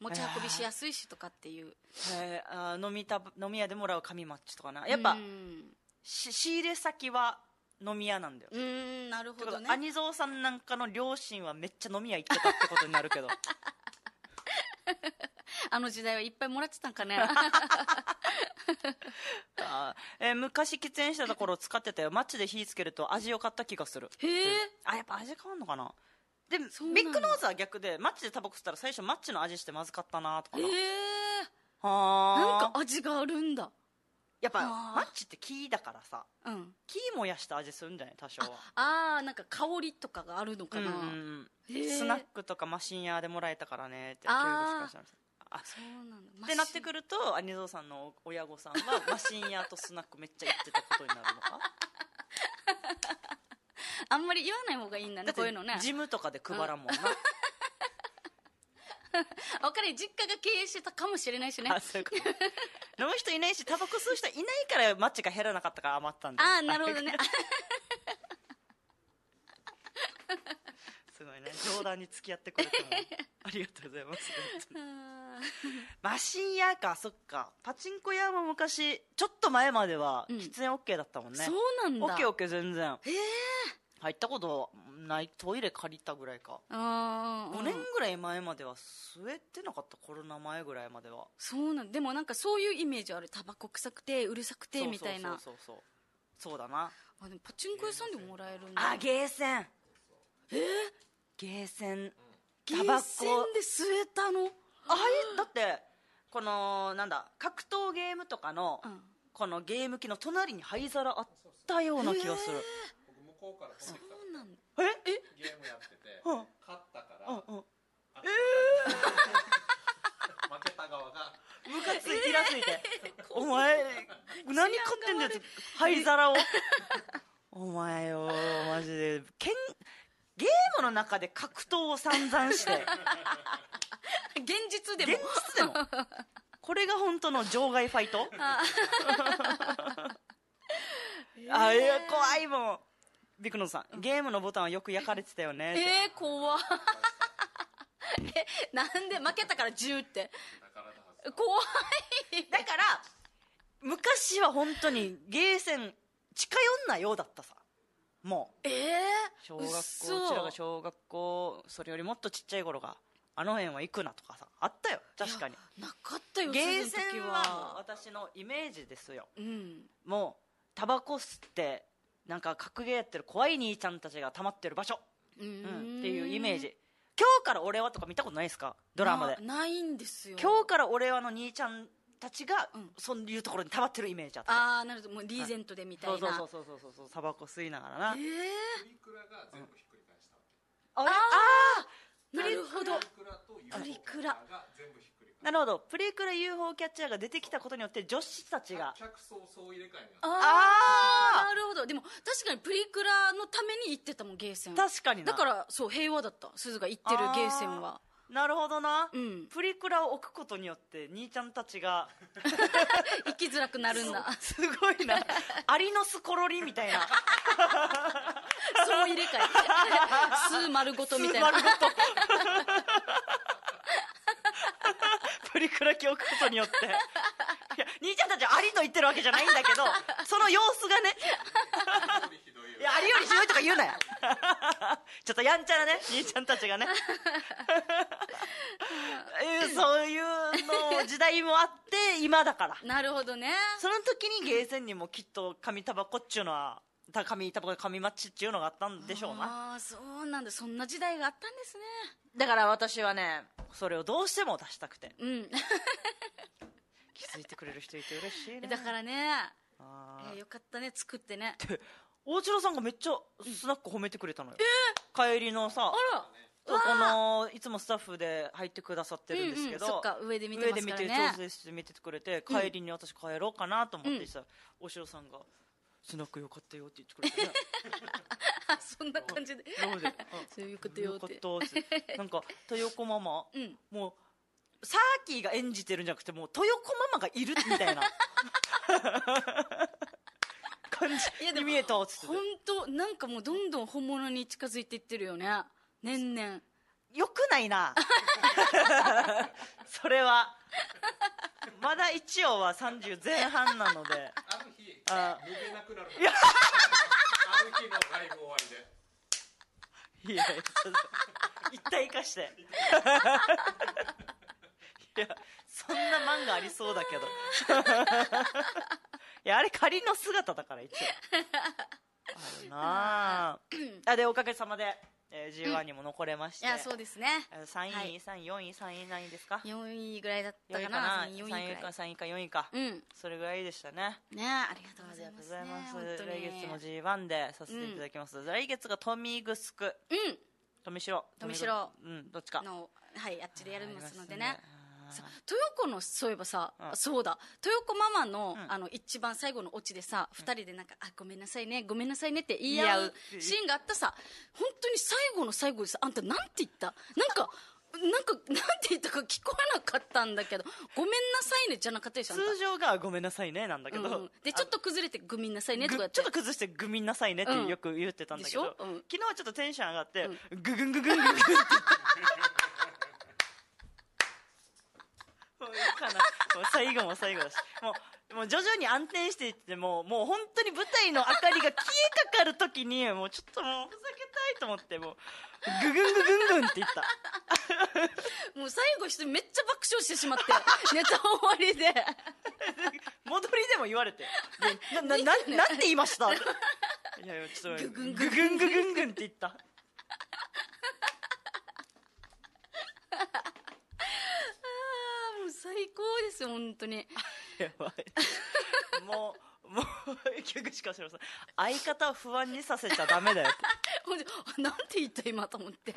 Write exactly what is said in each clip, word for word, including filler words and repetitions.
持ち運びしやすいしとかっていう、 えー、あ飲みた飲み屋でもらう紙マッチとかな、やっぱし仕入れ先は飲み屋なんだよ。 うーん、なるほどね。 兄蔵さんなんかの両親はめっちゃ飲み屋行ってたってことになるけどあの時代はいっぱいもらってたんかねあ、えー、昔喫煙してた頃使ってたよ。マッチで火つけると味良かった気がする。 へえ、 あ、やっぱ味変わんのかな。でビッグノーズは逆で、マッチでタバコ吸ったら最初マッチの味してまずかったなとかな。 へえ、 はなんか味があるんだ。 やっぱマッチって木だからさ、 うん、 木燃やした味するんじゃない、多少は。 ああ、なんか香りとかがあるのかな。うん、 スナックとかマシン屋でもらえたからねって。 ああ、そうなんだ。 ってなってくると、兄蔵さんの親御さんはマシン屋とスナックめっちゃ行ってたことになるのかあんまり言わない方がいいんだね、こういうのね。 ジムとかで配らんもんな、うん分かる、実家が経営してたかもしれないしね。 あ、そういうこと飲む人いないし、タバコ吸う人いないからマッチが減らなかったから余ったんだ。 ああ、なるほどねすごいね、冗談に付き合ってくれてもありがとうございますマシン屋か、そっか。パチンコ屋も昔ちょっと前までは喫煙 OK だったもんね、 うん、そうなんだ。 オッケーオッケー、全然。 へえ、 入ったことない。トイレ借りたぐらいか。 あ、 ごねんぐらい前までは吸えてなかった。コロナ前ぐらいまでは。 そうなんでもなんかそういうイメージある。タバコ臭くてうるさくてみたいな。 そうそうそうそう、そうだな。 あ、でもパチンコ屋さんでもらえるんだ。 あ、ゲーセン。 えー、 ゲーセン、 ゲーセンで吸えたの。 あれだってこのなんだ、格闘ゲームとかの、うん、このゲーム機の隣に灰皿あったような気がする。 僕向こうからそうなんだ。 ええゲームやってて、うん、勝ったから、うんうん、えー、負けた側がムカついイラついてお前何買ってんだよって灰皿をお前よマジでけんゲームの中で格闘を散々して現実でも現実でもこれが本当の場外ファイトああ、いや怖いもん。ビクノさん、ゲームのボタンはよく焼かれてたよね。 えー、怖え、なんで負けたからじゅうって怖い。 だから昔は本当にゲーセン近寄んなようだったさ。もう、 えー、 小学校、うちらが小学校、それよりもっとちっちゃい頃が、あの辺は行くなとかさ、あったよ。確かになかったよ。 ゲーセンは私のイメージですよ、うん、もうタバコ吸ってなんか格ゲーやってる怖い兄ちゃんたちが溜まってる場所、うん、うん、っていうイメージ。今日から俺はとか見たことないですか、ドラマで。 な, ないんですよ。 今日から俺はの兄ちゃんたちが、うん、そういうところに溜まってるイメージあった。 ああ、なるほど。もうリーゼントでみたいな、 そうそうそうそうそうそう、タバコ吸いながらな。えー、 プリクラが全部ひっくり返したわけ。ああ、 なるほど。 プリクラ、なるほど。プリクラ ユーフォー キャッチャーが出てきたことによって女子たちが客層総入れ替えになった。 ああ、なるほど。でも確かにプリクラのために行ってたもん、ゲーセン。 確かにな。 だからそう平和だった、鈴が行ってるゲーセンは。 なるほどな、うん、プリクラを置くことによって兄ちゃんたちが生きづらくなるんだ。 すごいな、アリの巣コロリみたいなそう入れ替え巣丸ごとみたいなプリクラ機置くことによって、いや兄ちゃんたちはアリと言ってるわけじゃないんだけどその様子がねいや、アリよりひどいとか言うなよちょっとやんちゃなね兄ちゃんたちがねそういうの時代もあって今だから。 なるほどね。 その時にゲーセンにもきっと紙タバコっちゅうのは紙タバコ紙マッチっていうのがあったんでしょうな。 ああ、そうなんだ。そんな時代があったんですね。 だから私はね、それをどうしても出したくて、うん、気づいてくれる人いて嬉しいね。 だからね、あ、えー、よかったね、作ってね。 って大城さんがめっちゃスナック褒めてくれたのよ、うん、帰りのさ、 あら、 このいつもスタッフで入ってくださってるんですけど、うんうん、 そっか、上で見てますからね。 上で見て調整して見ててくれて、帰りに私帰ろうかなと思ってさ、うん、大城さんがスナックよかったよって言ってくれてねそんな感じでそういうことよってなんか豊子ママ、うん、もうサーキーが演じてるんじゃなくてもう豊子ママがいるみたいな感じに見えたっつって。 本当なんかもうどんどん本物に近づいていってるよね、年々。 よくないなそそれはまだ一応はさんじゅう前半なのである日あ脱げなくなる。 いやある日のライブ終わりで。 いやいやちょっと一体化していやそんな漫画ありそうだけどいやあれ仮の姿だから一応あるなああでおかげさまで、えー、ジーワン にも残れまして、 いやそうですね、 さんい、 はいさんい、よんい、さんい何位ですか？ よんいぐらいだったよんいかな。 かな、 よんいさんいかさんいかよんいか、 うんそれぐらいでしたね。 ね、ありがとうありがとうございますございます。 本当に来月も ジーワン でさせていただきます。来月が富城、 うん富城、 富城うんどっちかの、はいあっちでやりますのでね。 ありますねさ豊子のそういえばさ、 うんそうだ豊子ママの、 うんあの一番最後のオチでさ、ふたりでなんかあごめんなさいねごめんなさいねって言い合う言い合うシーンがあったさ、本当に最後の最後でさ、あんたなんて言った？なんかなんかなんて言ったか聞こえなかったんだけど、ごめんなさいねじゃなかったでしょあんた。 通常がごめんなさいねなんだけど、 うんうんでちょっと崩れてごめんなさいねとかやってぐちょっと崩してぐみんなさいねってよく言ってたんだけど、 でしょうん昨日はちょっとテンション上がって、 うんググンググンググンってもういいかな、もう最後も最後だし、もうもう徐々に安定していってもうもう本当に舞台の明かりが消えかかる時にもうちょっともうふざけたいと思ってもうググンググングンって言ったもう最後一人めっちゃ爆笑してしまってネタ終わりで戻りでも言われてななななんて言いましたいやいやちょっとググンググンググングンって言ったもう最高ですよ本当に。 やばいもうもう菊池かしらさん相方を不安にさせちゃダメだよってほんであなんて言った今と思っていや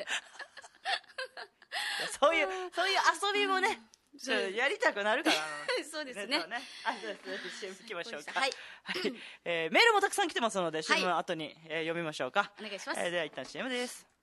そういうそういう遊びもね、ちょっとやりたくなるからそうですねネタをねあそうです シーエム 行きましょうかはい、 はいえーメールもたくさん来てますので シーエム の後に、えー読みましょうか。 お願いしますえーでは一旦 シーエム です。